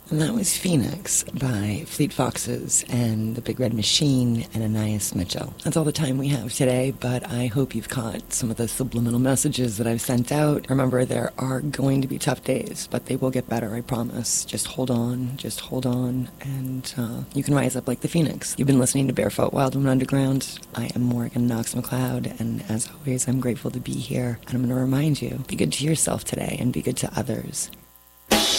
And that was Phoenix by Fleet Foxes and the Big Red Machine and Anais Mitchell. That's all the time we have today, but I hope you've caught some of the subliminal messages that I've sent out. Remember, there are going to be tough days, but they will get better, I promise. Just hold on, and you can rise up like the Phoenix. You've been listening to Barefoot Wild Woman Underground. I am Morgan Knox McLeod, and as always, I'm grateful to be here. And I'm going to remind you, be good to yourself today and be good to others.